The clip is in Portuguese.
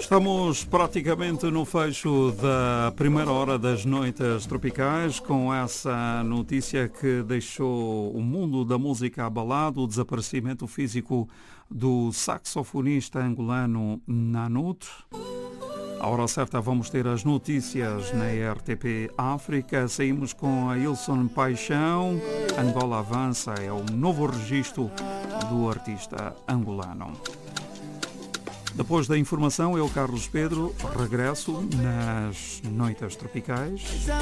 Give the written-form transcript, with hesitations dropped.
Estamos praticamente no fecho da primeira hora das Noites Tropicais, com essa notícia que deixou o mundo da música abalado, o desaparecimento físico do saxofonista angolano Nanuto. À hora certa vamos ter as notícias na RTP África. Saímos com a Ilson Paixão. Angola avança, é o novo registro do artista angolano. Depois da informação, eu, Carlos Pedro, regresso nas Noites Tropicais.